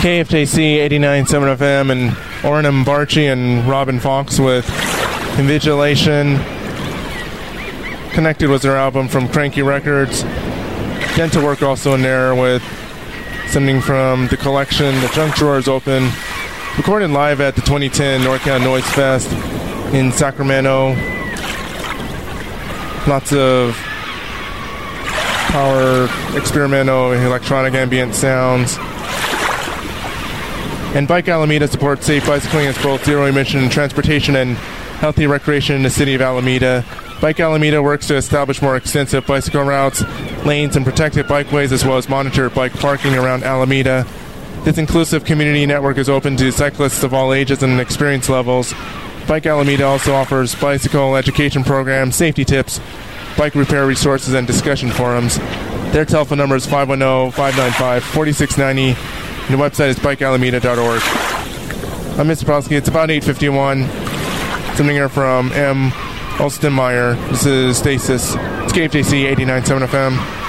KFJC 89.7 FM, and Ornum Barchi and Robin Fox with Invigilation. Connected was their album from Cranky Records. Dental Work also in there with something from the collection. The Junk Drawer is open. Recorded live at the 2010 NorCal Noise Fest in Sacramento. Lots of power, experimental, electronic ambient sounds. And Bike Alameda supports safe bicycling as both zero emission transportation and healthy recreation in the city of Alameda. Bike Alameda works to establish more extensive bicycle routes, lanes, and protected bikeways, as well as monitor bike parking around Alameda. This inclusive community network is open to cyclists of all ages and experience levels. Bike Alameda also offers bicycle education programs, safety tips, bike repair resources, and discussion forums. Their telephone number is 510-595-4690. And the website is bikealameda.org. I'm Mr. Prosky. It's about 8:51. Something here from M. Olstenmeyer. This is Stasis. It's KFJC 89.7 FM.